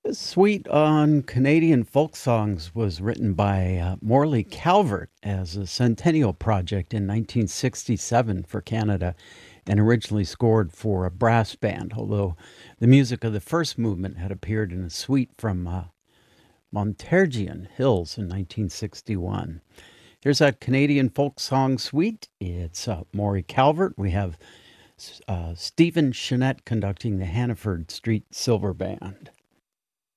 Suite on Canadian folk songs was written by Morley Calvert as a centennial project in 1967 for Canada and originally scored for a brass band, although the music of the first movement had appeared in a suite from Montargis Hills in 1961. Here's a Canadian folk song suite. It's Morley Calvert. We have Stephen Chenette conducting the Hannaford Street Silver Band.